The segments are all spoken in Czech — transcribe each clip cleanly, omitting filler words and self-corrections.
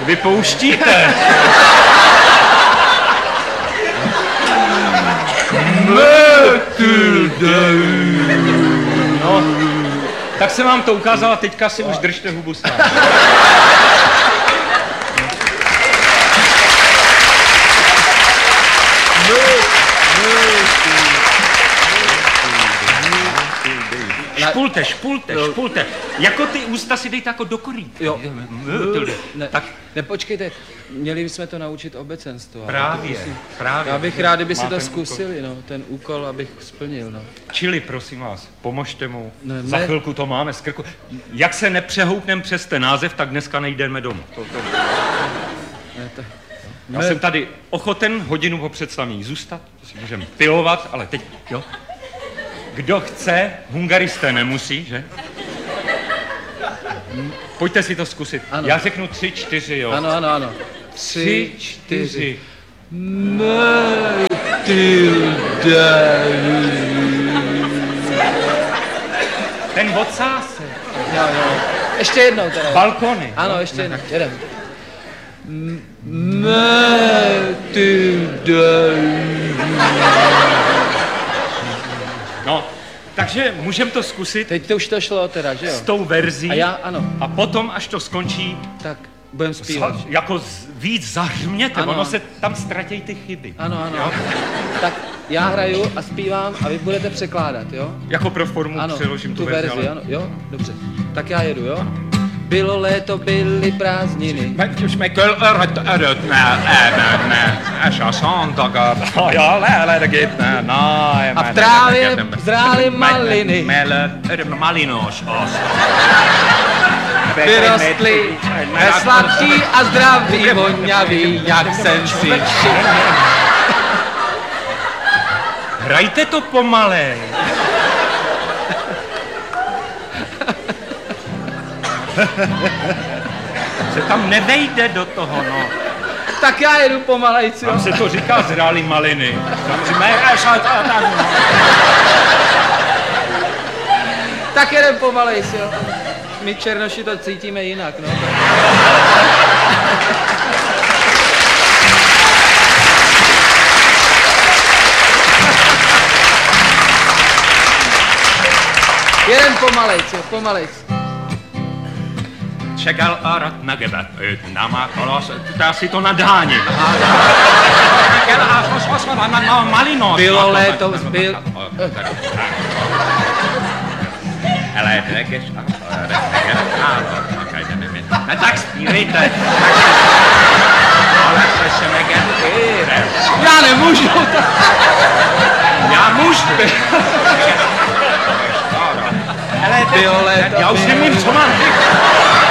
vypouštíte. No, tak jsem vám to ukázal a teďka si už držte hubu sám. Špulte. Jako ty ústa si dejte jako do korýtka. Jo. Ne, počkejte, měli bychom to naučit obecenstvo. Právě. Já bych rád, kdyby si to zkusili, no, ten úkol, abych splnil, no. Čili, prosím vás, pomožte mu. Ne, Za chvilku to máme z krku. Jak se nepřehoupneme přes ten název, tak dneska nejdeme domů. Já jsem tady ochoten hodinu po představení zůstat, to si můžeme pilovat, ale teď, jo. Kdo chce, hungaristé nemusí, že? Pojďte si to zkusit. Ano. Já řeknu 3, 4, jo. Ano. 3, 4. Ten odsásek. Jo. Ještě jednou teda. Balkony. Ano, ještě jednou. Jedem. No, takže můžeme to zkusit. Teď to už to šlo teda, že jo? S tou verzí. A já, ano. A potom, až to skončí, Tak, budem zpívat. jako víc zahřměte, Ano. ono se tam ztratějí ty chyby. Ano. Jo? Tak já hraju a zpívám a vy budete překládat, jo? Jako pro formu Ano, přeložím tu verzi, ale... ano, jo? Dobře. Tak já jedu, jo? Bylo léto, byly prázdniny. Just meg kell A v trávě zrály maliny. Malinos. Vyrostly sladký a zdravý, voňavý, jak jsem si všiml. Hrajte to pomalej. Se tam nevejde do toho, no. Tak já jedu pomalejci, jo? Tam se to říká zrály maliny. Tak jedem pomalejci, jo? My černoši to cítíme jinak, no. Jeden pomalejci, pomalejci. Čekal arat na gebet, nama kolos, dá si to na dáni. Malinos. Bylo léto, byl... Ale tak zpívejte. Ale se megentýre. Já nemůžu. Já můžu. Bylo léto, já už nevím, co mám říct.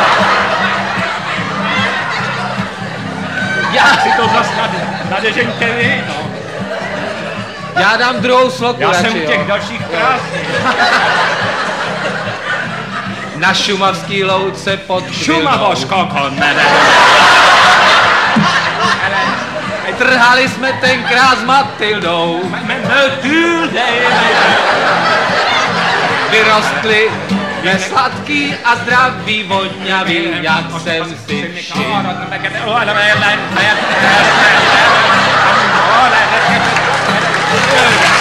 Já si to zase nadežeňte vy, no. Já dám druhou sloku Já radši, jsem u těch jo. dalších krásných. Na šumavský louce pod Šumavoško, konene. Trhali jsme tenkrát s Matildou. Vyrostli sladký a zdravý, voňavý, jak jsem si všiml. Oh,